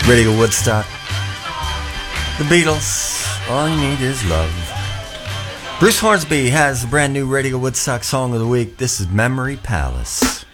Radio Woodstock. The Beatles, All You Need Is Love. Bruce Hornsby has the brand new Radio Woodstock Song of the Week. This is Memory Palace.